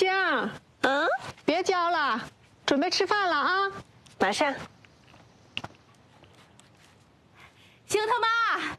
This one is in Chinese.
玲，别教了，准备吃饭了啊！ 马上。 星特妈，